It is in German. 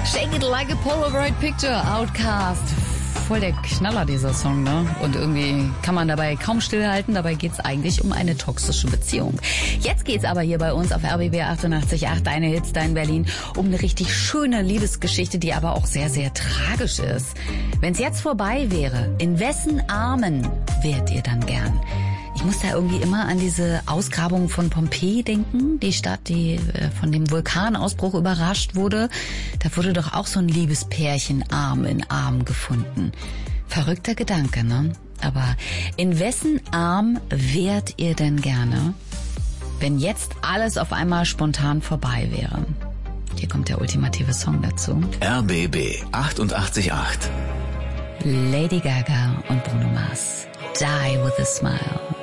Shake It Like a Polaroid Picture, Outcast. Voll der Knaller, dieser Song, ne? Und irgendwie kann man dabei kaum stillhalten. Dabei geht's eigentlich um eine toxische Beziehung. Jetzt geht's aber hier bei uns auf RBB 88.8, deine Hits, dein Berlin, um eine richtig schöne Liebesgeschichte, die aber auch sehr, sehr tragisch ist. Wenn's jetzt vorbei wäre, in wessen Armen wärt ihr dann gern? Ich muss da irgendwie immer an diese Ausgrabung von Pompeji denken, die Stadt, die von dem Vulkanausbruch überrascht wurde. Da wurde doch auch so ein Liebespärchen Arm in Arm gefunden. Verrückter Gedanke, ne? Aber in wessen Arm wärt ihr denn gerne, wenn jetzt alles auf einmal spontan vorbei wäre? Hier kommt der ultimative Song dazu. RBB 88.8. Lady Gaga und Bruno Mars. Die with a Smile.